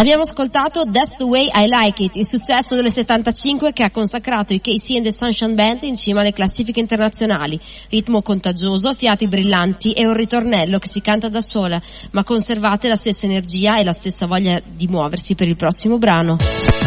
Abbiamo ascoltato That's the Way I Like It, il successo delle 75 che ha consacrato i KC and the Sunshine Band in cima alle classifiche internazionali. Ritmo contagioso, fiati brillanti e un ritornello che si canta da sola, ma conservate la stessa energia e la stessa voglia di muoversi per il prossimo brano.